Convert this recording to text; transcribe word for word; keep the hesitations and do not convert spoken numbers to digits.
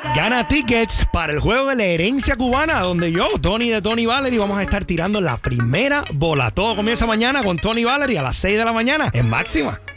Gana tickets para el juego de la herencia cubana, donde yo, Tony de Tony Valery, vamos a estar tirando la primera bola. Todo comienza mañana con Tony Valery a las seis de la mañana en Máxima.